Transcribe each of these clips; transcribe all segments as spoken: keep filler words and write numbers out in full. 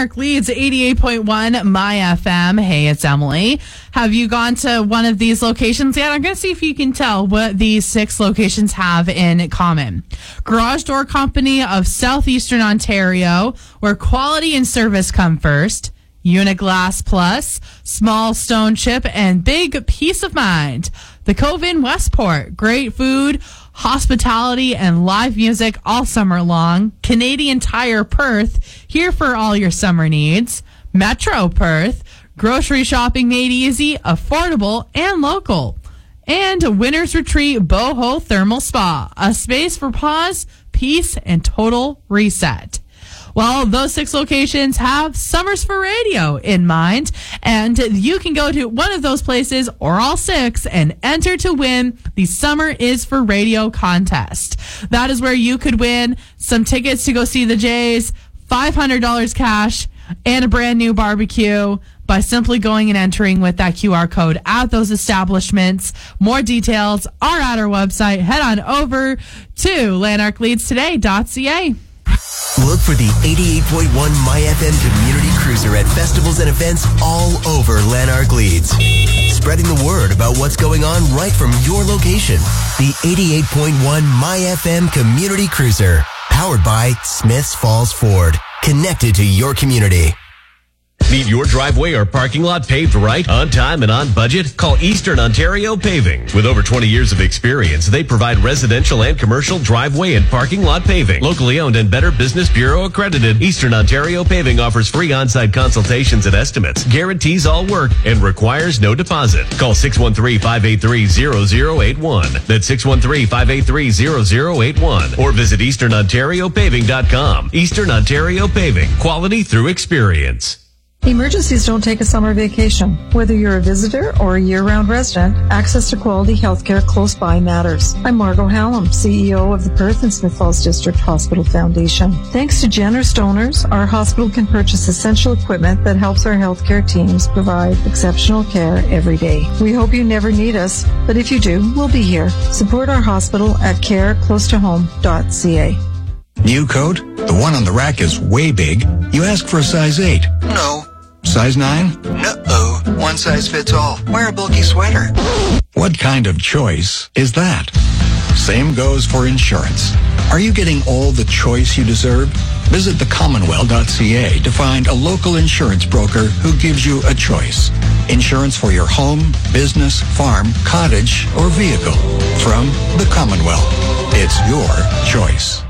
Lanark Leeds eighty-eight point one My F M. Hey, it's Emily. Have you gone to one of these locations yet? I'm going to see if you can tell what these six locations have in common. Garage Door Company of Southeastern Ontario, where quality and service come first. Uniglass Plus, Small Stone Chip, and Big Peace of Mind. The Cove in Westport, great food, hospitality, and live music all summer long. Canadian Tire Perth, here for all your summer needs. Metro Perth, grocery shopping made easy, affordable, and local. And Winners Retreat Boho Thermal Spa, a space for pause, peace, and total reset. Well, those six locations have Summers for Radio in mind, and you can go to one of those places or all six and enter to win the Summer is for Radio contest. That is where you could win some tickets to go see the Jays, five hundred dollars cash, and a brand new barbecue by simply going and entering with that Q R code at those establishments. More details are at our website. Head on over to lanark leeds today dot c a. Look for the eighty-eight point one My F M Community Cruiser at festivals and events all over Lanark Leeds. Spreading the word about what's going on right from your location. The eighty-eight point one My F M Community Cruiser. Powered by Smiths Falls Ford. Connected to your community. Need your driveway or parking lot paved right, on time, and on budget? Call Eastern Ontario Paving. With over twenty years of experience, they provide residential and commercial driveway and parking lot paving. Locally owned and Better Business Bureau accredited, Eastern Ontario Paving offers free on-site consultations and estimates, guarantees all work, and requires no deposit. Call six one three, five eight three, zero zero eight one. That's six one three, five eight three, zero zero eight one. Or visit eastern ontario paving dot com. Eastern Ontario Paving. Quality through experience. Emergencies don't take a summer vacation. Whether you're a visitor or a year-round resident, access to quality healthcare close by matters. I'm Margot Hallam, C E O of the Perth and Smith Falls District Hospital Foundation. Thanks to generous donors, our hospital can purchase essential equipment that helps our healthcare teams provide exceptional care every day. We hope you never need us, but if you do, we'll be here. Support our hospital at care close to home dot c a. New coat? The one on the rack is way big. You ask for a size eight. No. Size nine? No-oh. One size fits all. Wear a bulky sweater. What kind of choice is that? Same goes for insurance. Are you getting all the choice you deserve? Visit the commonwealth dot c a to find a local insurance broker who gives you a choice. Insurance for your home, business, farm, cottage, or vehicle. From the Commonwealth. It's your choice.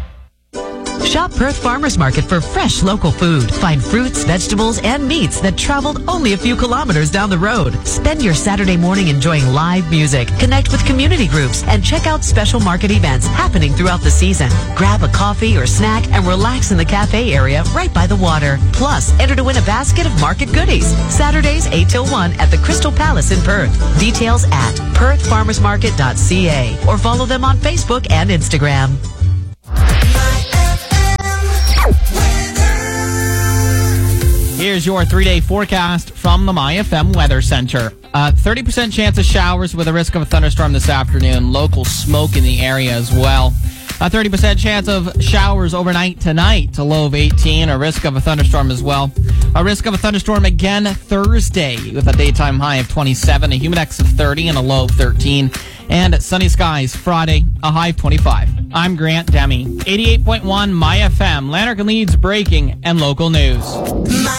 Shop Perth Farmers Market for fresh local food. Find fruits, vegetables, and meats that traveled only a few kilometers down the road. Spend your Saturday morning enjoying live music, connect with community groups, and check out special market events happening throughout the season. Grab a coffee or snack and relax in the cafe area right by the water. Plus, enter to win a basket of market goodies. Saturdays eight till one at the Crystal Palace in Perth. Details at perth farmers market dot c a or follow them on Facebook and Instagram. Here's your three-day forecast from the My F M Weather Center. Uh, thirty percent chance of showers with a risk of a thunderstorm this afternoon. Local smoke in the area as well. A thirty percent chance of showers overnight tonight. A low of eighteen. A risk of a thunderstorm as well. A risk of a thunderstorm again Thursday with a daytime high of twenty-seven. A humidex of thirty and a low of thirteen. And sunny skies Friday, a high of twenty-five. I'm Grant Demi. eighty-eight point one My F M. Lanark and Leeds breaking and local news.